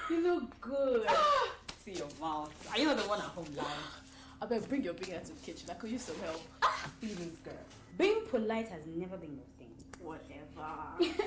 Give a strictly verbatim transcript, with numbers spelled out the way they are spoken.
You look good. See your mouth. Are you not the one at home lying? I better bring your big hand to the kitchen. I could use some help. Please, girl. Being polite has never been your thing. Whatever.